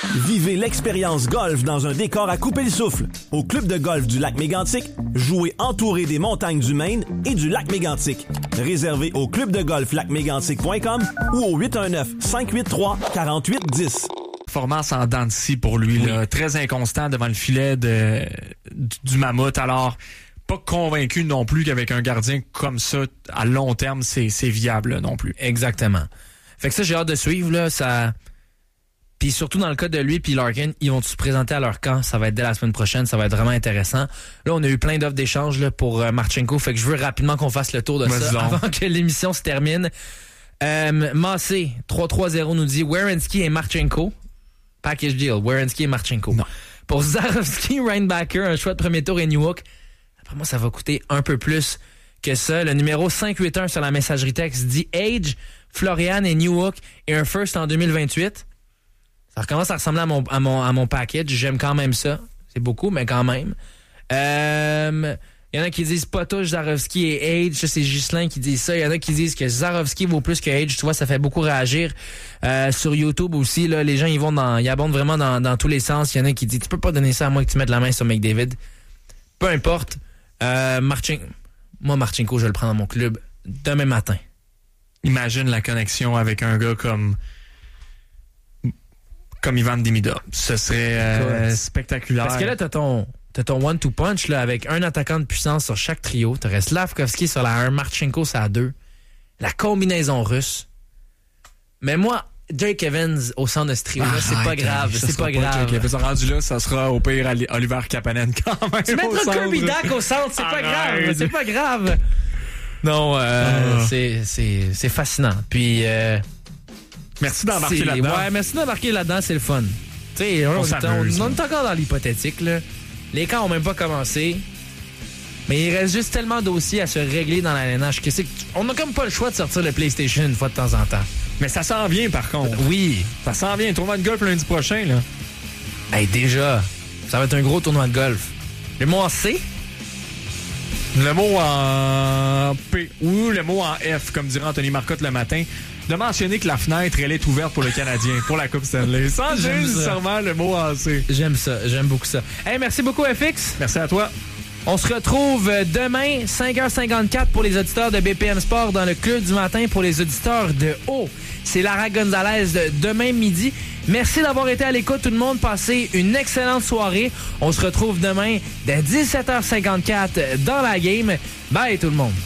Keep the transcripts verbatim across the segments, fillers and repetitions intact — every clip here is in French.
Vivez l'expérience golf dans un décor à couper le souffle. Au club de golf du lac Mégantic, jouez entouré des montagnes du Maine et du lac Mégantic. Réservé au club de golf lac mégantic point com ou au huit un neuf, cinq huit trois, quatre huit un zéro. Performance en dents de scie pour lui, oui. là, très inconstant devant le filet de, du mammouth. Alors, pas convaincu non plus qu'avec un gardien comme ça, à long terme, c'est, c'est viable là, non plus. Exactement. Fait que ça, j'ai hâte de suivre, là, ça... Puis surtout dans le cas de lui puis Larkin, ils vont se présenter à leur camp. Ça va être dès la semaine prochaine. Ça va être vraiment intéressant. Là, on a eu plein d'offres d'échange là, pour euh, Marchenko. Fait que je veux rapidement qu'on fasse le tour de Vas-y ça donc. avant que l'émission se termine. Euh, Massé, trois trois zéro nous dit Werenski et Marchenko. Package deal. Werenski et Marchenko. Non. Pour Zarovski, Reinbacker, un choix de premier tour et Newhook. Après moi, ça va coûter un peu plus que ça. Le numéro cinq huit un sur la messagerie texte dit Age, Florian et Newhook et un first en deux mille vingt-huit. Ça recommence à ressembler à mon, à mon, à mon package. J'aime quand même ça. C'est beaucoup, mais quand même. Euh, il y en a qui disent pas touche Zarovski et Age. Ça, c'est Ghislain qui dit ça. Il y en a qui disent que Zarovski vaut plus que Age. Tu vois, ça fait beaucoup réagir. Euh, sur YouTube aussi, là, les gens, ils vont dans, ils abondent vraiment dans, dans tous les sens. Il y en a qui disent, tu peux pas donner ça à moi que tu mettes la main sur McDavid. Peu importe. Euh, Marcin... Moi, Marchenko, je vais le prendre dans mon club demain matin. Imagine la connexion avec un gars comme... comme Ivan Demida. Ce serait euh, spectaculaire. Parce que là, t'as ton, t'as ton one-two punch là, avec un attaquant de puissance sur chaque trio. T'aurais Slavkovski sur la un, Marchenko sur la deux. La combinaison russe. Mais moi, Jake Evans au centre de ce trio-là, ah, c'est pas grave. C'est pas, pas grave. Jake Evans rendu là, ça sera au pire Oliver Kapanen quand même. Tu mettras Kirby Dach au centre, c'est pas grave. C'est pas grave. Non, euh, ah. c'est, c'est, c'est fascinant. Puis... Euh, Merci d'embarquer là-dedans. Ouais, merci d'embarquer là-dedans, c'est le fun. Tu sais, on, on, on, on est encore dans l'hypothétique, là. Les camps ont même pas commencé. Mais il reste juste tellement de dossiers à se régler dans la L N H que c'est on n'a comme pas le choix de sortir le PlayStation une fois de temps en temps. Mais ça s'en vient, par contre. Oui. Ça s'en vient. Tournoi de golf lundi prochain, là. Hey, déjà, ça va être un gros tournoi de golf. Le mot en C? Le mot en P. Ou le mot en F, comme dirait Anthony Marcotte le matin. De mentionner que la fenêtre, elle est ouverte pour le Canadien, pour la Coupe Stanley. Sans nécessairement le mot en C. J'aime ça, j'aime beaucoup ça. Hey, merci beaucoup, F X. Merci à toi. On se retrouve demain, cinq heures cinquante-quatre pour les auditeurs de B P M Sport dans le club du matin pour les auditeurs de haut. C'est Lara Gonzalez de demain midi. Merci d'avoir été à l'écoute, tout le monde. Passez une excellente soirée. On se retrouve demain dès dix-sept heures cinquante-quatre dans la game. Bye tout le monde.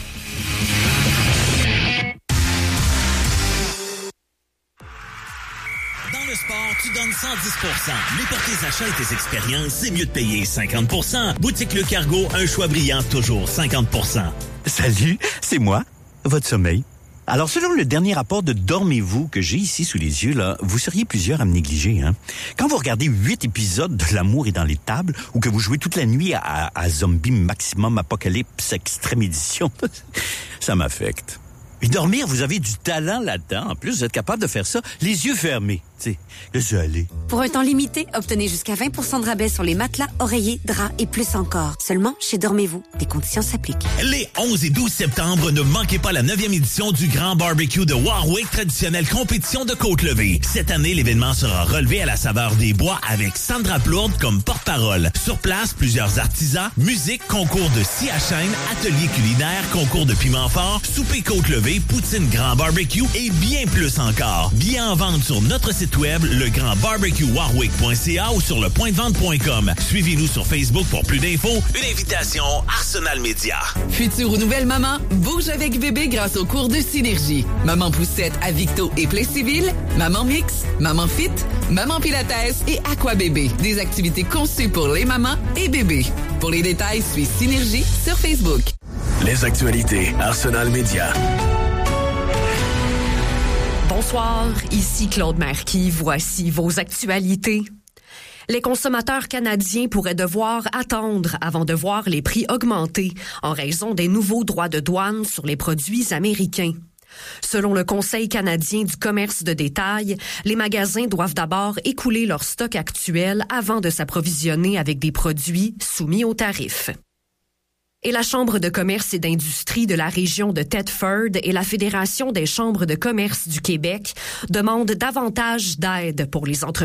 Sport, tu donnes cent dix pour cent. Mais pour tes achats et tes expériences, c'est mieux de payer cinquante pour cent. Boutique Le Cargo, un choix brillant, toujours cinquante pour cent. Salut, c'est moi, votre sommeil. Alors, selon le dernier rapport de Dormez-vous que j'ai ici sous les yeux, là, vous seriez plusieurs à me négliger, hein. Quand vous regardez huit épisodes de L'amour est dans les tables, ou que vous jouez toute la nuit à, à Zombie Maximum Apocalypse Extrême Édition, ça m'affecte. Et dormir, vous avez du talent là-dedans. En plus, vous êtes capable de faire ça les yeux fermés. Tu sais, laissez aller. Pour un temps limité, obtenez jusqu'à vingt pour cent de rabais sur les matelas, oreillers, draps et plus encore. Seulement chez Dormez-vous. Des conditions s'appliquent. Les onze et douze septembre, ne manquez pas la neuvième édition du Grand Barbecue de Warwick, traditionnelle compétition de Côte-Levée. Cette année, l'événement sera relevé à la saveur des bois avec Sandra Plourde comme porte-parole. Sur place, plusieurs artisans, musique, concours de scie à chaîne, ateliers culinaires, concours de piment fort, souper Côte-Levée, poutine Grand Barbecue et bien plus encore. Billets en vente sur notre site web, le grand barbecue warwick point c a ou sur le point de vente point com. Suivez-nous sur Facebook pour plus d'infos. Une invitation Arsenal Média. Future ou nouvelle maman, bouge avec bébé grâce au cours de Synergie. Maman poussette à Victo et Plessisville, Maman Mix, Maman Fit, Maman Pilates et Aqua Bébé. Des activités conçues pour les mamans et bébés. Pour les détails, suis Synergie sur Facebook. Les actualités Arsenal Média. Bonsoir, ici Claude Marquis. Voici vos actualités. Les consommateurs canadiens pourraient devoir attendre avant de voir les prix augmenter en raison des nouveaux droits de douane sur les produits américains. Selon le Conseil canadien du commerce de détail, les magasins doivent d'abord écouler leur stock actuel avant de s'approvisionner avec des produits soumis aux tarifs. Et la Chambre de commerce et d'industrie de la région de Thetford et la Fédération des chambres de commerce du Québec demandent davantage d'aide pour les entreprises